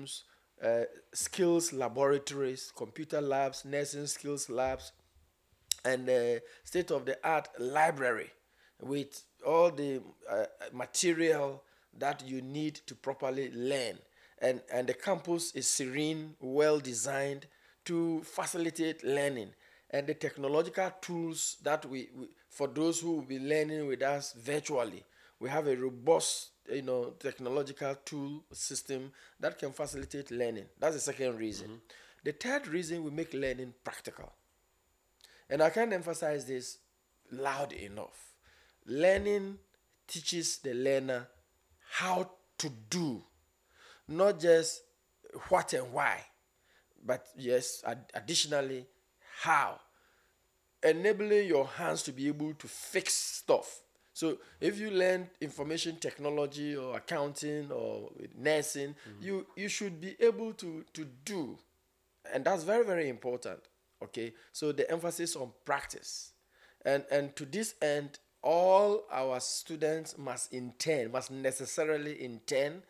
uh, skills laboratories, computer labs, nursing skills labs, and state of the art library with all the material that you need to properly learn. And the campus is serene, well designed to facilitate learning. And the technological tools that for those who will be learning with us virtually, we have a robust technological tool system that can facilitate learning. That's the second reason. The third reason, we make learning practical. And I can't emphasize this loud enough. Learning teaches the learner how to do, not just what and why, but yes, additionally, how. Enabling your hands to be able to fix stuff. So if you learn information technology or accounting or nursing, you should be able to do, and that's very very important. Okay, so the emphasis on practice, and to this end, all our students must necessarily intern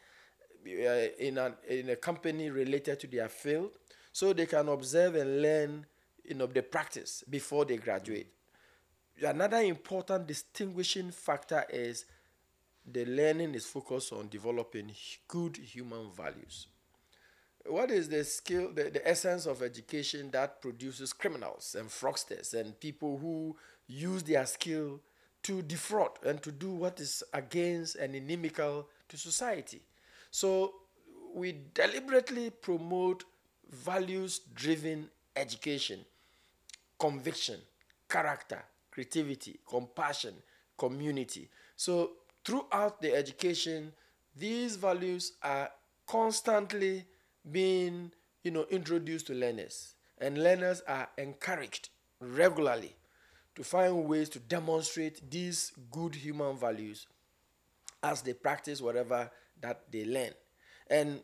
in a company related to their field, so they can observe and learn the practice before they graduate. Another important distinguishing factor is the learning is focused on developing good human values. What is the skill, the essence of education that produces criminals and fraudsters and people who use their skill to defraud and to do what is against and inimical to society? So we deliberately promote values driven education, conviction, character, creativity, compassion, community. So throughout the education, these values are constantly being introduced to learners, and learners are encouraged regularly to find ways to demonstrate these good human values as they practice whatever that they learn. And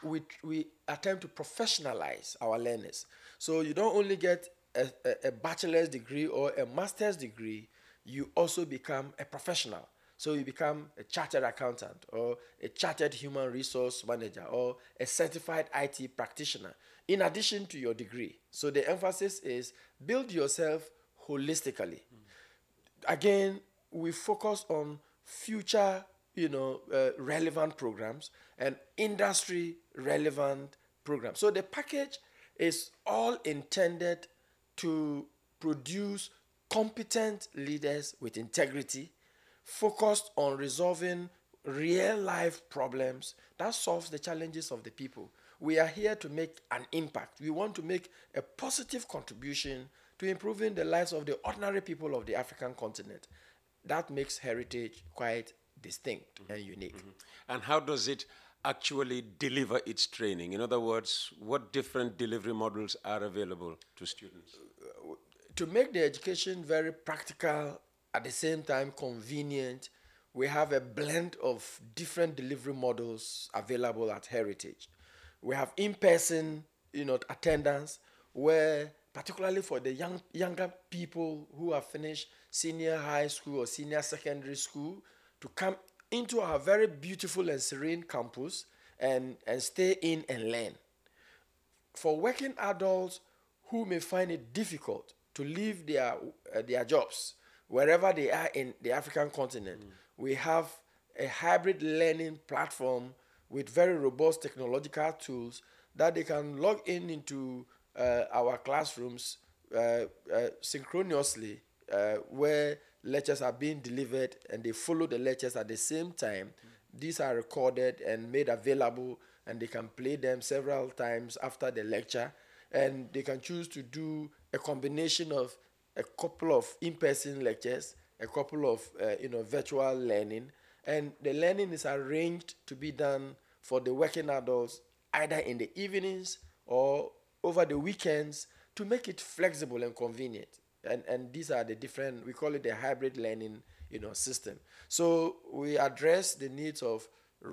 we attempt to professionalize our learners. So you don't only get a bachelor's degree or a master's degree, you also become a professional. So you become a chartered accountant or a chartered human resource manager or a certified IT practitioner in addition to your degree. So the emphasis is build yourself holistically. Again, we focus on future, relevant programs and industry relevant programs. So the package is all intended to produce competent leaders with integrity, focused on resolving real life problems that solves the challenges of the people. We are here to make an impact. We want to make a positive contribution to improving the lives of the ordinary people of the African continent. That makes heritage quite distinct and unique. And how does it actually deliver its training? In other words, what different delivery models are available to students? To make the education very practical, at the same time convenient, we have a blend of different delivery models available at Heritage. We have in-person, attendance, where particularly for the younger people who have finished senior high school or senior secondary school, to come into our very beautiful and serene campus and stay in and learn. For working adults who may find it difficult to leave their jobs wherever they are in the African continent, we have a hybrid learning platform with very robust technological tools that they can log in into our classrooms synchronously, where lectures are being delivered and they follow the lectures at the same time. These are recorded and made available, and they can play them several times after the lecture. And they can choose to do a combination of a couple of in-person lectures, a couple of virtual learning, and the learning is arranged to be done for the working adults either in the evenings or over the weekends to make it flexible and convenient. And these are the different, we call it the hybrid learning system. So we address the needs of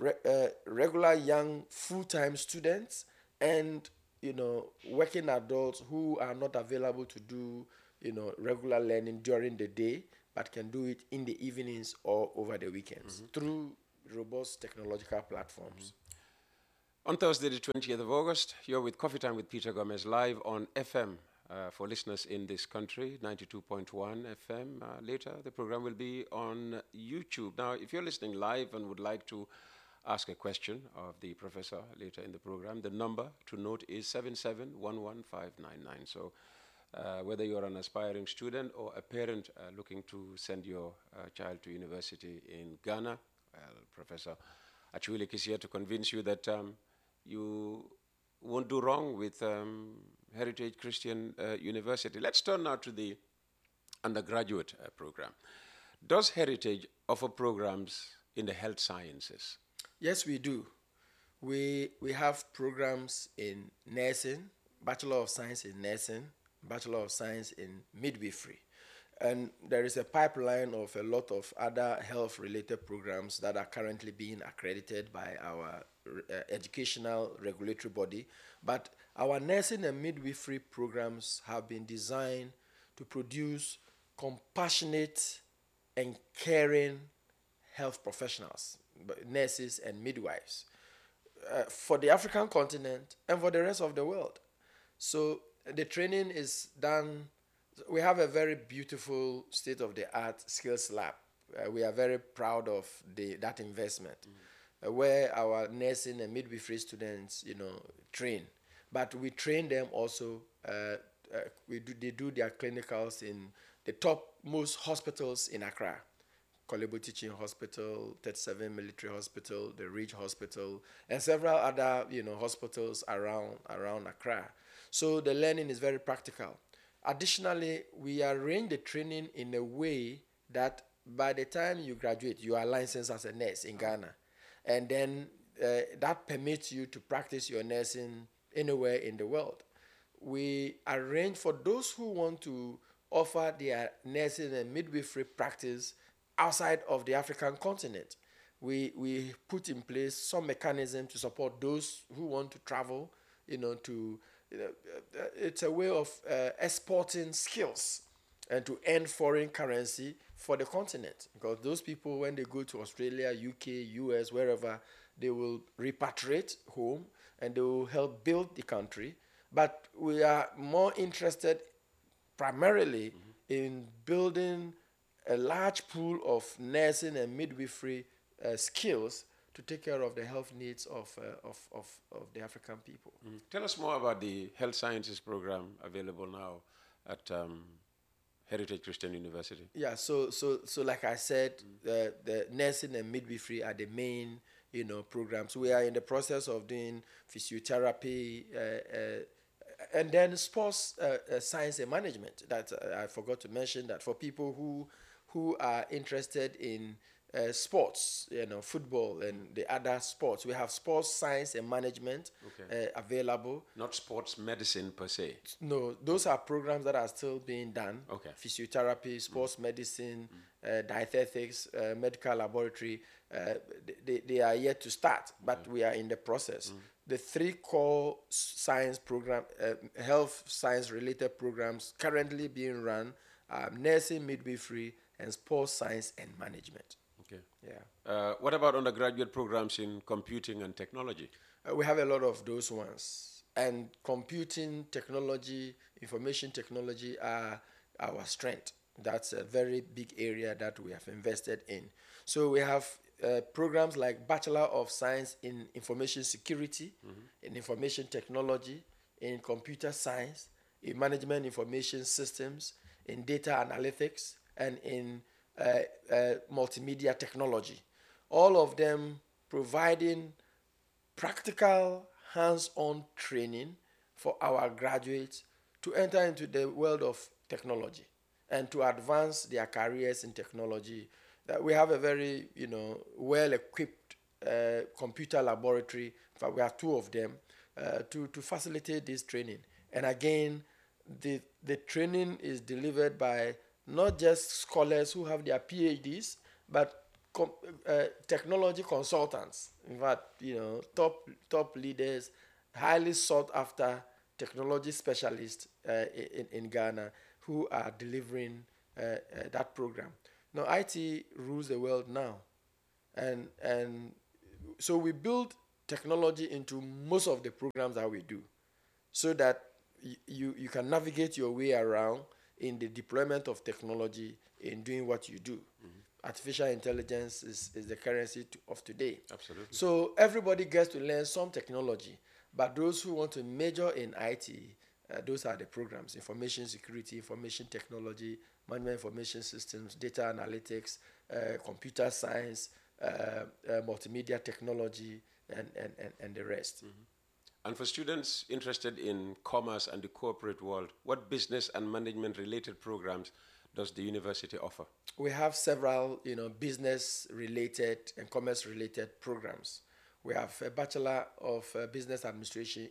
regular young full-time students and working adults who are not available to do regular learning during the day but can do it in the evenings or over the weekends through robust technological platforms. On Thursday, the 20th of August, you're with Coffee Time with Peter Gomez live on FM for listeners in this country, 92.1 FM. Later, the program will be on YouTube. Now, if you're listening live and would like to ask a question of the professor later in the program, the number to note is 7711599. So, whether you're an aspiring student or a parent looking to send your child to university in Ghana, well, Professor Achuilik is here to convince you that you won't do wrong with Heritage Christian University. Let's turn now to the undergraduate program. Does Heritage offer programs in the health sciences? Yes, we do. We have programs in nursing, Bachelor of Science in Nursing, Bachelor of Science in Midwifery. And there is a pipeline of a lot of other health-related programs that are currently being accredited by our educational regulatory body. But our nursing and midwifery programs have been designed to produce compassionate and caring health professionals, nurses and midwives, for the African continent and for the rest of the world. So the training is done. We have a very beautiful state-of-the-art skills lab. We are very proud of that investment, where our nursing and midwifery students, train. But we train them also. They do their clinicals in the topmost hospitals in Accra. Kolebo Teaching Hospital, 37 Military Hospital, the Ridge Hospital, and several other hospitals around Accra. So the learning is very practical. Additionally, we arrange the training in a way that by the time you graduate, you are licensed as a nurse in Ghana. And then that permits you to practice your nursing anywhere in the world. We arrange for those who want to offer their nursing and midwifery practice outside of the African continent. We put in place some mechanism to support those who want to travel, it's a way of exporting skills and to earn foreign currency for the continent. Because those people, when they go to Australia, UK, US, wherever, they will repatriate home and they will help build the country. But we are more interested primarily in building a large pool of nursing and midwifery skills to take care of the health needs of the African people. Tell us more about the health sciences program available now at Heritage Christian University. Yeah, so like I said, the nursing and midwifery are the main programs. We are in the process of doing physiotherapy and then sports science and management. That I forgot to mention that for people who are interested in sports, football and the other sports. We have sports science and management available. Not sports medicine per se. No, those are programs that are still being done. Okay. Physiotherapy, sports medicine, dietetics, medical laboratory. They are yet to start, but we are in the process. The three core science program, health science related programs currently being run are nursing, midwifery, and sports science and management. Okay. Yeah. What about undergraduate programs in computing and technology? We have a lot of those ones. And computing technology, information technology are our strength. That's a very big area that we have invested in. So we have programs like Bachelor of Science in Information Security, in Information Technology, in Computer Science, in Management Information Systems, in Data Analytics, and in multimedia technology. All of them providing practical, hands-on training for our graduates to enter into the world of technology and to advance their careers in technology. We have a very, well-equipped computer laboratory. In fact, we have two of them to facilitate this training. And again, the training is delivered by not just scholars who have their PhDs, but technology consultants. In fact, top leaders, highly sought after technology specialists in Ghana who are delivering that program. Now, IT rules the world now, and so we build technology into most of the programs that we do, so that you can navigate your way around in the deployment of technology in doing what you do. Artificial intelligence is the currency of today. Absolutely. So everybody gets to learn some technology, but those who want to major in IT, those are the programs: information security, information technology, management information systems, data analytics, computer science, multimedia technology, and the rest. And for students interested in commerce and the corporate world, what business and management related programs does the university offer? We have several, business-related and commerce-related programs. We have a Bachelor of Business Administration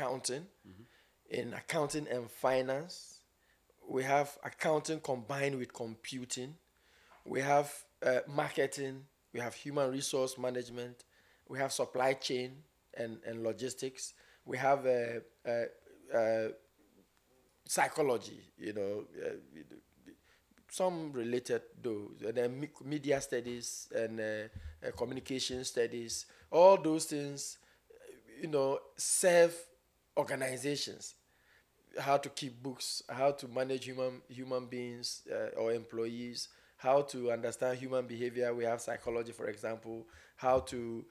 in accounting and finance. We have accounting combined with computing. We have marketing. We have human resource management. We have supply chain and logistics. We have psychology, some related though, and then media studies and communication studies. All those things, serve organizations, how to keep books, how to manage human beings or employees, how to understand human behavior. We have psychology, for example, how to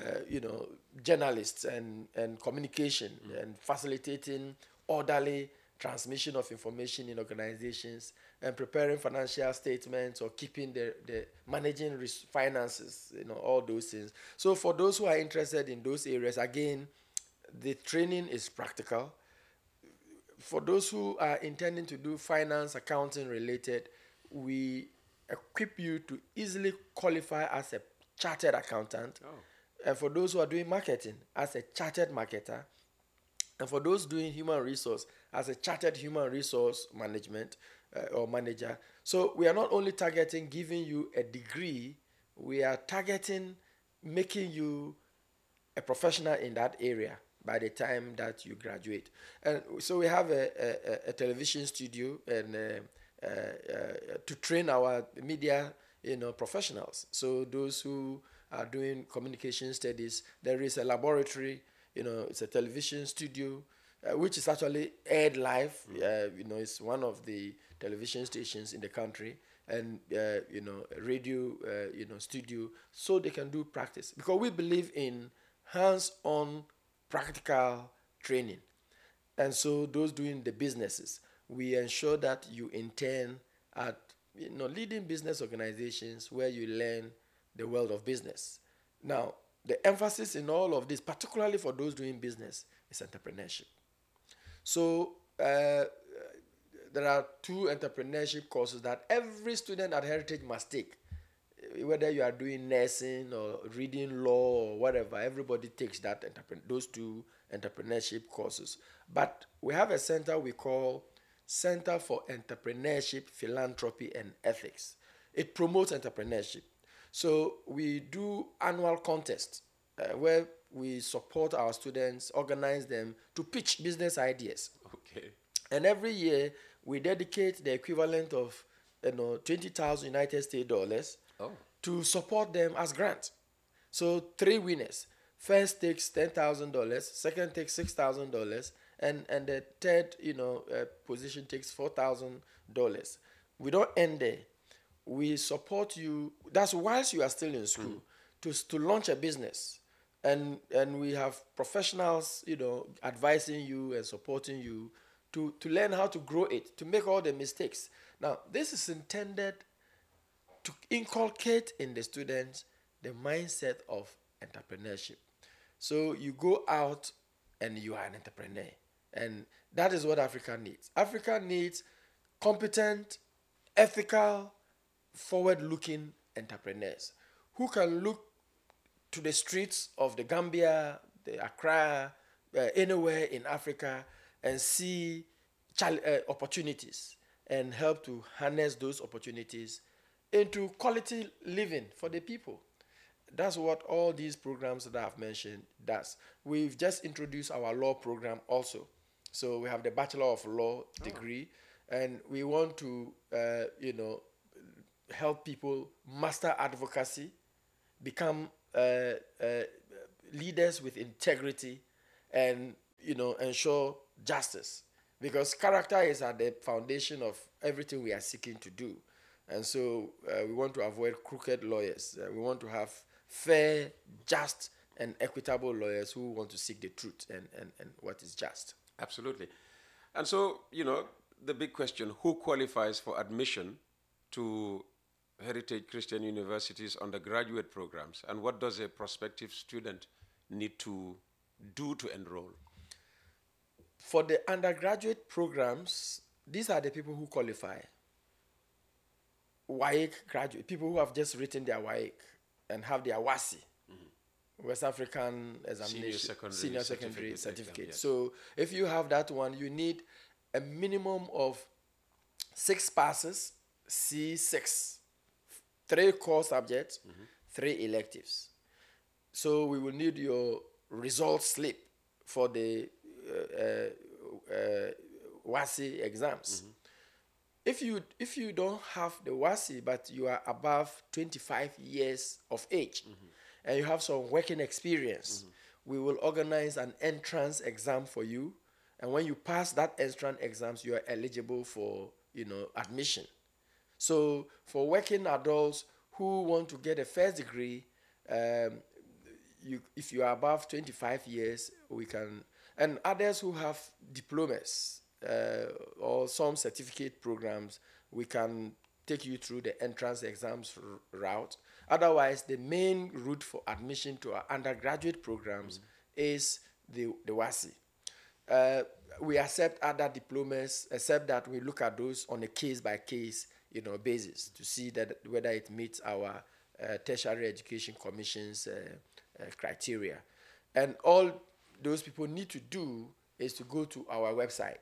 journalists and communication and facilitating orderly transmission of information in organizations, and preparing financial statements or keeping the managing finances, all those things. So for those who are interested in those areas, again, the training is practical. For those who are intending to do finance, accounting related, we equip you to easily qualify as a chartered accountant. And for those who are doing marketing, as a chartered marketer. And for those doing human resource, as a chartered human resource management or manager. So we are not only targeting giving you a degree, we are targeting making you a professional in that area by the time that you graduate. And so we have a television studio and to train our media professionals. So those who are doing communication studies, there is a laboratory, it's a television studio, which is actually aired live. It's one of the television stations in the country, and a radio, studio, so they can do practice. Because we believe in hands-on practical training. And so those doing the businesses, we ensure that you intern at leading business organizations where you learn the world of business. Now, the emphasis in all of this, particularly for those doing business, is entrepreneurship. So there are 2 entrepreneurship courses that every student at Heritage must take. Whether you are doing nursing or reading law or whatever, everybody takes those 2 entrepreneurship courses. But we have a center we call Center for Entrepreneurship, Philanthropy, and Ethics. It promotes entrepreneurship. So we do annual contests where we support our students, organize them to pitch business ideas. Okay. And every year we dedicate the equivalent of 20,000 United States dollars to support them as grant. So 3 winners. First takes $10,000, second takes $6,000, and the third position takes $4,000. We don't end there. We support you. That's whilst you are still in school to launch a business, and we have professionals advising you and supporting you to learn how to grow it, to make all the mistakes. Now this is intended to inculcate in the students the mindset of entrepreneurship. So you go out and you are an entrepreneur, and that is what Africa needs. Africa needs competent, ethical, forward-looking entrepreneurs who can look to the streets of the Gambia, the Accra, anywhere in Africa, and see opportunities and help to harness those opportunities into quality living for the people. That's what all these programs that I've mentioned does. We've just introduced our law program also. So we have the Bachelor of Law degree, and we want to, help people master advocacy, become leaders with integrity and, ensure justice, because character is at the foundation of everything we are seeking to do. And so we want to avoid crooked lawyers. We want to have fair, just, and equitable lawyers who want to seek the truth and what is just. Absolutely. And so, the big question, who qualifies for admission to Heritage Christian University's undergraduate programs, and what does a prospective student need to do to enroll? For the undergraduate programs, these are the people who qualify. WAEC graduate, people who have just written their WAEC and have their WASI, West African Examination, Senior Secondary Certificate. Yes. So if you have that one, you need a minimum of 6 passes, C6, 3 core subjects, 3 electives. So we will need your result slip for the WASI exams. If you don't have the WASI, but you are above 25 years of age, and you have some working experience, we will organize an entrance exam for you. And when you pass that entrance exams, you are eligible for admission. So for working adults who want to get a first degree, if you are above 25 years, we can, and others who have diplomas or some certificate programs, we can take you through the entrance exams route. Otherwise, the main route for admission to our undergraduate programs is the WASI. We accept other diplomas, except that we look at those on a case-by-case basis to see that whether it meets our Tertiary Education Commission's criteria. And all those people need to do is to go to our website,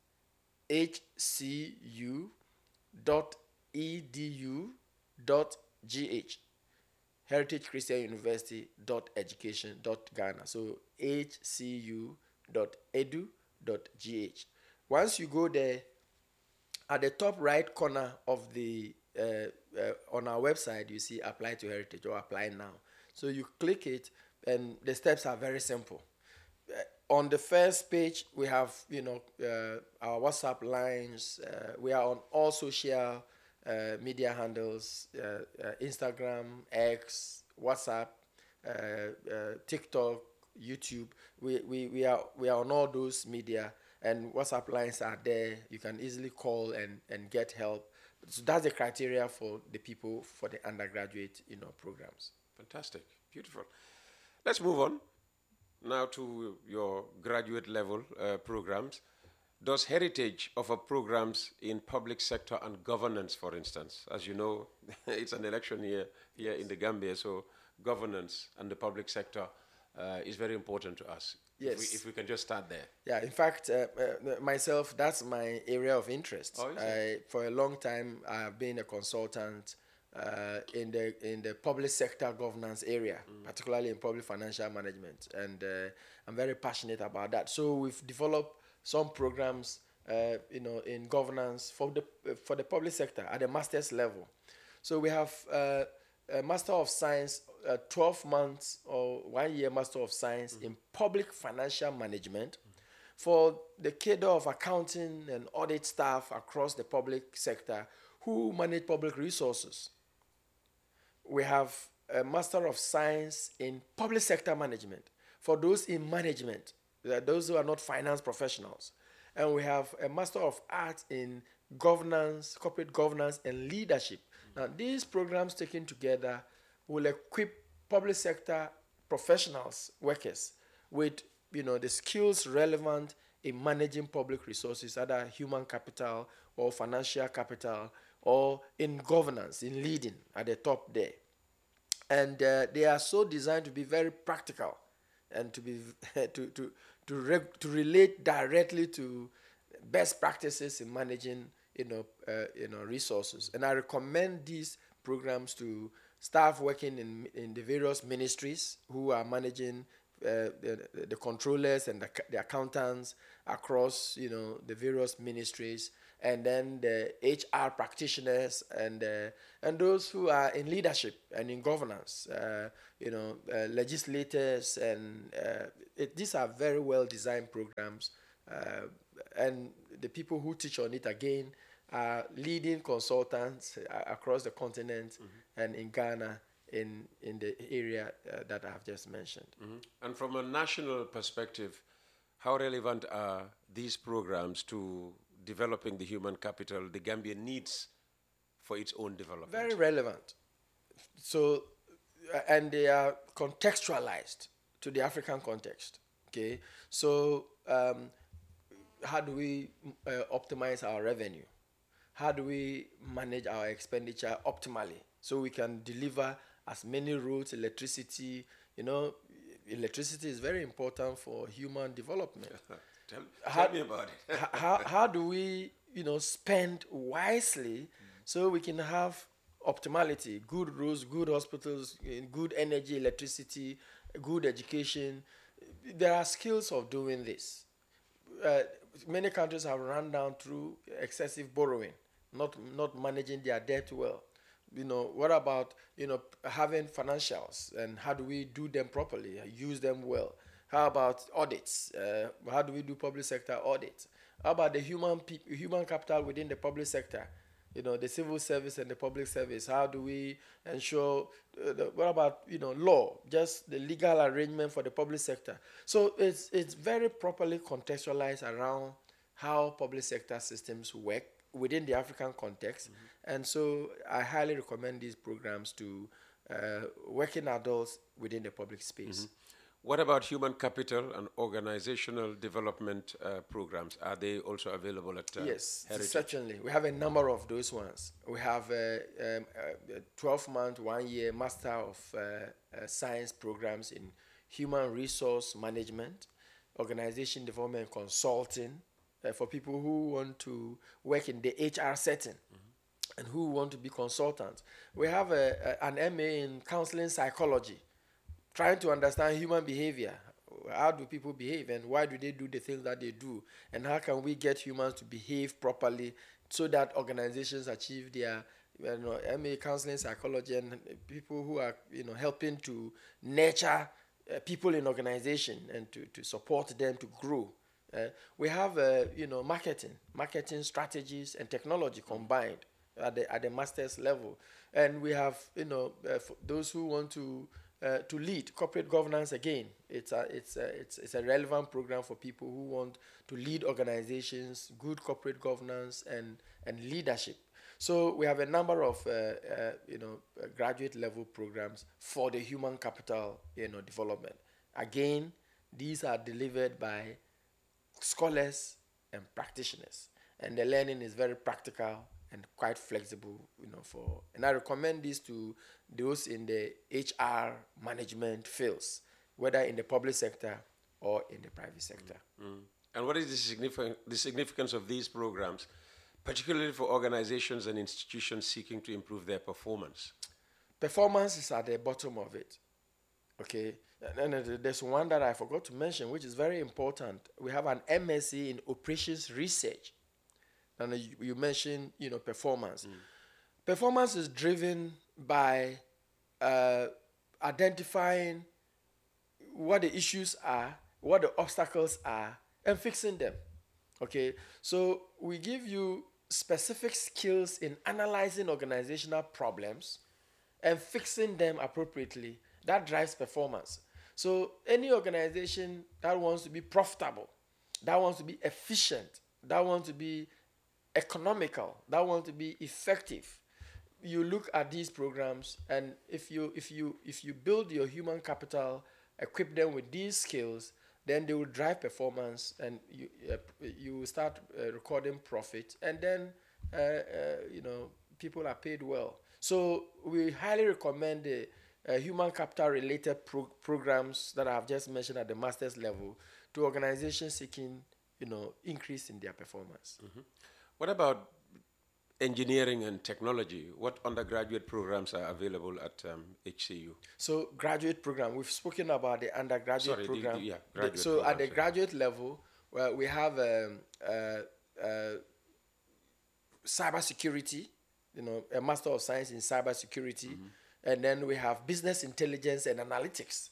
hcu.edu.gh, heritagechristianuniversity.education.ghana. So hcu.edu.gh. Once you go there, at the top right corner of the on our website, you see apply to Heritage or apply now. So you click it, and the steps are very simple. On the first page, we have our WhatsApp lines. We are on all social media handles: Instagram, X, WhatsApp, TikTok, YouTube. We are on all those media, and WhatsApp lines are there. You can easily call and get help. So that's the criteria for the people for the undergraduate programs. Fantastic. Beautiful. Let's move on now to your graduate level programs. Does Heritage offer programs in public sector and governance, for instance? As you know, it's an election year here in the Gambia, so governance and the public sector is very important to us. Yes. If we can just start there. Yeah, in fact, myself, that's my area of interest. Oh, is it? For a long time, I have been a consultant in the public sector governance area, particularly in public financial management, and I'm very passionate about that. So we've developed some programs, in governance for the public sector at the master's level. So we have a Master of Science, 12 months or 1 year Master of Science in Public Financial Management for the cadre of accounting and audit staff across the public sector who manage public resources. We have a Master of Science in Public Sector Management for those in management, those who are not finance professionals. And we have a Master of Arts in governance, corporate governance, and leadership. Now, these programs taken together will equip public sector professionals, workers, with the skills relevant in managing public resources, either human capital or financial capital, or in governance, in leading at the top there. And they are so designed to be very practical and to be to relate directly to best practices in managing resources. And I recommend these programs to staff working in the various ministries who are managing the controllers and the accountants across, the various ministries, and then the HR practitioners and those who are in leadership and in governance, legislators, and these are very well designed programs, and the people who teach on it again are leading consultants across the continent and in Ghana in the area that I have just mentioned. And from a national perspective, how relevant are these programs to developing the human capital the Gambia needs for its own development? Very relevant. So, and they are contextualized to the African context. Okay, so how do we optimize our revenue? How do we manage our expenditure optimally so we can deliver as many roads, electricity? Electricity is very important for human development. Tell me about it. how do we, spend wisely so we can have optimality, good roads, good hospitals, good energy, electricity, good education? There are skills of doing this. Uh, Many countries have run down through excessive borrowing, not managing their debt well. What about having financials, and how do we do them properly, use them well? How about audits? How do we do public sector audits? How about the human capital within the public sector? The civil service and the public service. How do we ensure? What about law? Just the legal arrangement for the public sector. So it's very properly contextualized around how public sector systems work within the African context, and so I highly recommend these programs to working adults within the public space. What about human capital and organizational development programs? Are they also available at Yes, Heritage? certainly. We have a number of those ones. We have a 12-month, 1 year Master of Science programs in human resource management, organization development consulting, for people who want to work in the HR setting and who want to be consultants. We have an MA in counseling psychology, trying to understand human behavior. How do people behave, and why do they do the things that they do, and how can we get humans to behave properly so that organizations achieve their MA counseling psychology, and people who are helping to nurture people in organization and to support them to grow. We have marketing strategies and technology combined at the master's level, and we have for those who want to lead corporate governance. Again, it's a relevant program for people who want to lead organizations, good corporate governance and leadership. So we have a number of graduate level programs for the human capital development. Again, these are delivered by scholars and practitioners, and the learning is very practical and quite flexible, and I recommend this to those in the HR management fields, whether in the public sector or in the private sector. And what is the significance of these programs, particularly for organizations and institutions seeking to improve their performance? Performance is at the bottom of it. Okay, and there's one that I forgot to mention, which is very important. We have an MSc in operations research, and you mentioned performance. Performance is driven by identifying what the issues are, what the obstacles are, and fixing them. Okay, so we give you specific skills in analyzing organizational problems and fixing them appropriately. That drives performance. So any organization that wants to be profitable, that wants to be efficient, that wants to be economical, that wants to be effective, you look at these programs, and if you build your human capital, equip them with these skills, then they will drive performance, and you will start recording profit, and then people are paid well. So we highly recommend the human capital related programs that I have just mentioned at the master's level to organizations seeking increase in their performance. What about engineering and technology, what undergraduate programs are available at HCU? So graduate program, we've spoken about the undergraduate Sorry, program. yeah, graduate So at the programs, yeah. graduate level, well, we have cybersecurity, a Master of Science in Cybersecurity, and then we have Business Intelligence and Analytics,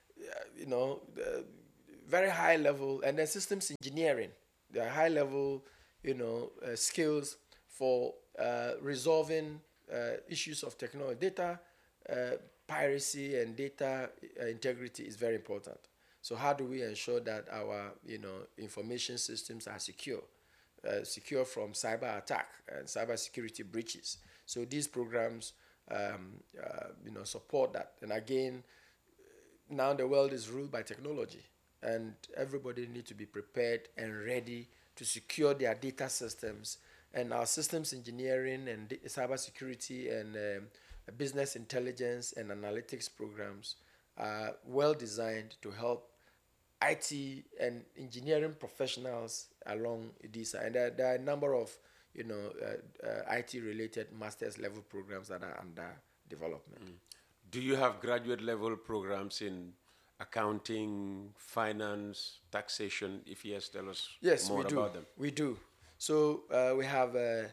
very high level, and then Systems Engineering, the high level, skills for resolving issues of technology. Data piracy and data integrity is very important. So how do we ensure that our information systems are secure? Secure from cyber attack and cyber security breaches. So these programs, support that. And again, now the world is ruled by technology, and everybody needs to be prepared and ready to secure their data systems. And our systems engineering and cyber security and business intelligence and analytics programs are well designed to help IT and engineering professionals along this. And there are a number of IT-related master's level programs that are under development. Do you have graduate level programs in accounting, finance, taxation? If yes, tell us Yes, more we do. about them. We do. So we have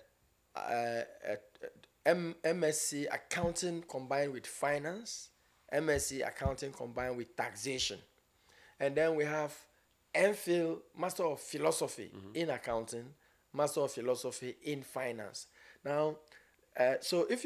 MSc accounting combined with finance, MSc accounting combined with taxation. And then we have MPhil, Master of Philosophy in accounting, Master of Philosophy in finance. Now, so if you